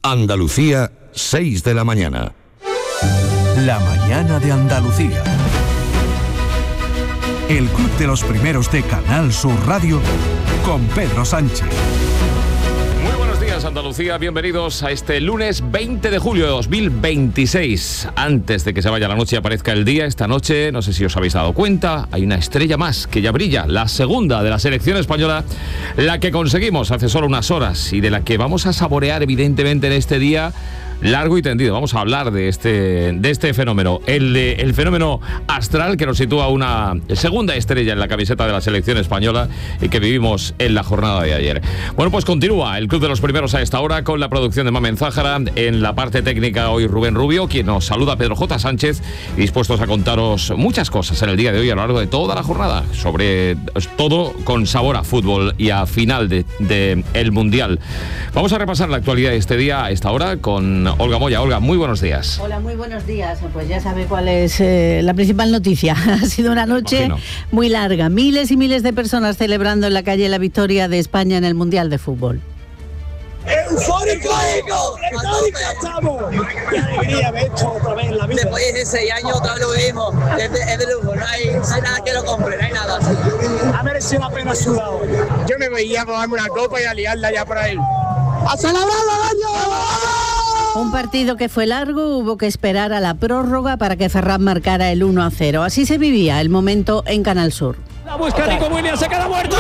Andalucía, 6 de la mañana. La mañana de Andalucía. El Club de los Primeros de Canal Sur Radio con Pedro Sánchez. Muy buenos días, Andalucía. Bienvenidos a este lunes 20 de julio de 2026. Antes de que se vaya la noche y aparezca el día, esta noche, no sé si os habéis dado cuenta, hay una estrella más que ya brilla, la segunda de la selección española, la que conseguimos hace solo unas horas y de la que vamos a saborear evidentemente en este día largo y tendido. Vamos a hablar de este fenómeno, el fenómeno astral que nos sitúa una segunda estrella en la camiseta de la selección española y que vivimos en la jornada de ayer. Bueno, pues continúa el Club de los Primeros a esta hora con la producción de Mamen Zájara, en la parte técnica hoy Rubén Rubio, quien nos saluda Pedro J. Sánchez, dispuestos a contaros muchas cosas en el día de hoy a lo largo de toda la jornada, sobre todo con sabor a fútbol y a final de el Mundial. Vamos a repasar la actualidad de este día a esta hora con Olga Moya. Olga, muy buenos días. Hola, muy buenos días. Pues ya sabe cuál es la principal noticia. Ha sido una noche muy larga. Miles y miles de personas celebrando en la calle la victoria de España en el Mundial de Fútbol. ¡Eufórico! ¡Estamos! ¡Qué alegría ver esto otra vez en la vida! Después de 6 años otra vez lo vimos. Es de lujo, no hay nada que lo compre, no hay nada. Ha merecido la pena sudado. Yo me veía cogerme una copa y a liarla ya por ahí. ¡A celebrar el año! Un partido que fue largo, hubo que esperar a la prórroga para que Ferran marcara el 1-0. Así se vivía el momento en Canal Sur. La busca Nico Williams, se queda muerto.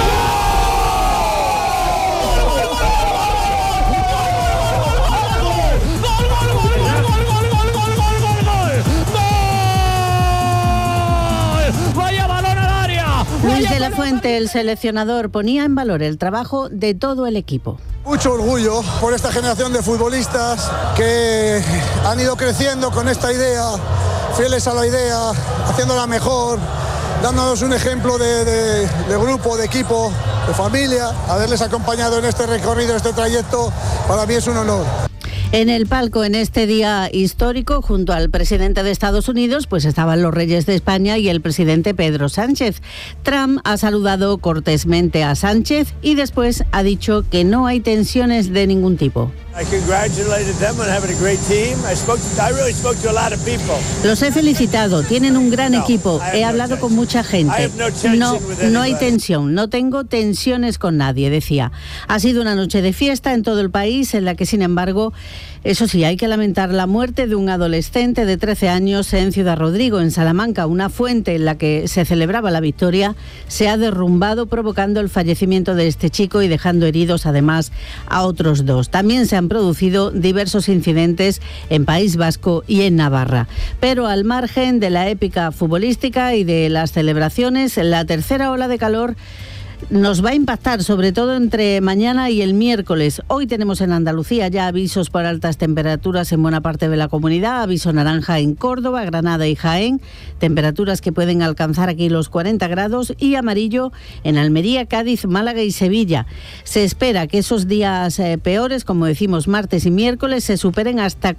Luis de la Fuente, el seleccionador, ponía en valor el trabajo de todo el equipo. Mucho orgullo por esta generación de futbolistas que han ido creciendo con esta idea, fieles a la idea, haciéndola mejor, dándonos un ejemplo de grupo, de equipo, de familia. Haberles acompañado en este recorrido, este trayecto, para mí es un honor. En el palco, en este día histórico, junto al presidente de Estados Unidos, pues estaban los reyes de España y el presidente Pedro Sánchez. Trump ha saludado cortésmente a Sánchez y después ha dicho que no hay tensiones de ningún tipo. Los he felicitado, tienen un gran equipo, he hablado con mucha gente. No hay tensión, no tengo tensiones con nadie, decía. Ha sido una noche de fiesta en todo el país, en la que, sin embargo, eso sí, hay que lamentar la muerte de un adolescente de 13 años en Ciudad Rodrigo, en Salamanca. Una fuente en la que se celebraba la victoria se ha derrumbado, provocando el fallecimiento de este chico y dejando heridos además a otros 2. También se han producido diversos incidentes en País Vasco y en Navarra. Pero al margen de la épica futbolística y de las celebraciones, la tercera ola de calor nos va a impactar, sobre todo entre mañana y el miércoles. Hoy tenemos en Andalucía ya avisos por altas temperaturas en buena parte de la comunidad, aviso naranja en Córdoba, Granada y Jaén, temperaturas que pueden alcanzar aquí los 40 grados, y amarillo en Almería, Cádiz, Málaga y Sevilla. Se espera que esos días peores, como decimos martes y miércoles, se superen hasta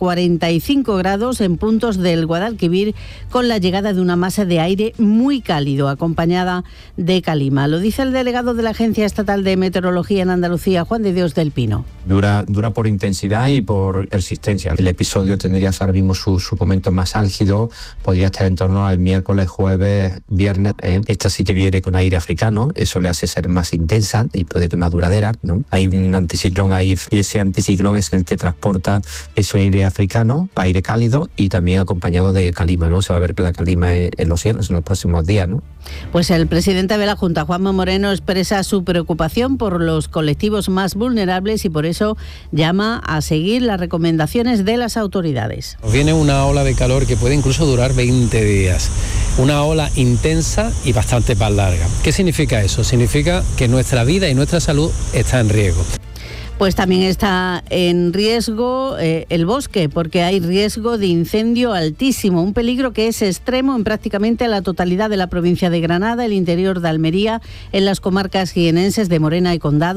45 grados en puntos del Guadalquivir, con la llegada de una masa de aire muy cálido, acompañada de calima. Lo dice el delegado de la Agencia Estatal de Meteorología en Andalucía, Juan de Dios del Pino. Dura por intensidad y por persistencia. El episodio tendría ahora mismo su momento más álgido, podría estar en torno al miércoles, jueves, viernes. Esta sí que viene con aire africano, eso le hace ser más intensa y puede ser más duradera, ¿no? Hay un anticiclón ahí, y ese anticiclón es el que transporta ese aire africano, aire cálido, y también acompañado de calima, ¿no? Se va a ver la calima en los cielos en los próximos días, ¿no? Pues el presidente de la Junta, Juanma Moreno, expresa su preocupación por los colectivos más vulnerables y por eso llama a seguir las recomendaciones de las autoridades. Viene una ola de calor que puede incluso durar 20 días, una ola intensa y bastante más larga. ¿Qué significa eso? Significa que nuestra vida y nuestra salud está en riesgo. Pues también está en riesgo el bosque, porque hay riesgo de incendio altísimo, un peligro que es extremo en prácticamente la totalidad de la provincia de Granada, el interior de Almería, en las comarcas jienenses de Morena y Condado.